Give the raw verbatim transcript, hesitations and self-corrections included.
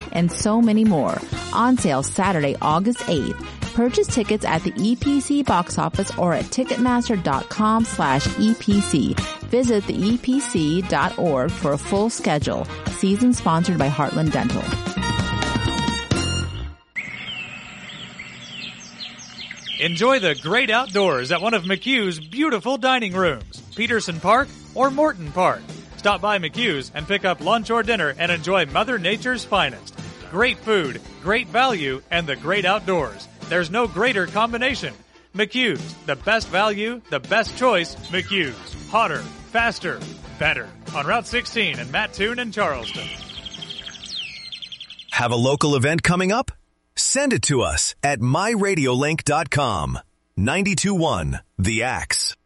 and so many more. On sale Saturday, August eighth. Purchase tickets at the E P C box office or at Ticketmaster.com slash EPC. Visit the E P C dot org for a full schedule. Season sponsored by Heartland Dental. Enjoy the great outdoors at one of McHugh's beautiful dining rooms, Peterson Park or Morton Park. Stop by McHugh's and pick up lunch or dinner and enjoy Mother Nature's finest. Great food, great value, and the great outdoors. There's no greater combination. McHugh's, the best value, the best choice, McHugh's. Hotter, faster, better. On Route sixteen in Mattoon and Charleston. Have a local event coming up? Send it to us at my radio link dot com. ninety-two point one The Axe.